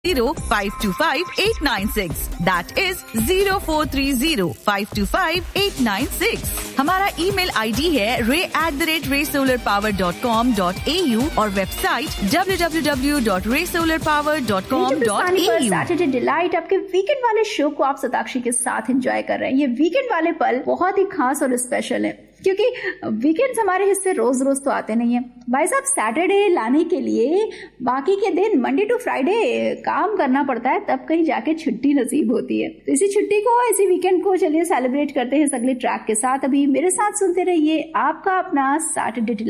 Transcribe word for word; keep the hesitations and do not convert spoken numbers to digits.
zero five two five eight nine six. That is zero four three zero five two five eight nine six. हमारा email ID है ray at the rate ray solar power dot com dot a u और website w w w dot ray solar power dot com dot a u. Saturday delight आपके weekend वाले show को आप सताक्षी के साथ enjoy कर रहे हैं। ये वीकेंड वाले पल बहुत ही खास और स्पेशल है क्योंकि वीकेंड्स हमारे हिस्से रोज रोज तो आते नहीं है भाई साहब। सैटरडे लाने के लिए बाकी के दिन मंडे टू फ्राइडे काम करना पड़ता है, तब कहीं जाके छुट्टी नसीब होती है। तो इसी छुट्टी को, इसी वीकेंड को चलिए सेलिब्रेट करते हैं इस अगले ट्रैक के साथ। अभी मेरे साथ सुनते रहिए आपका अपना सैटरडे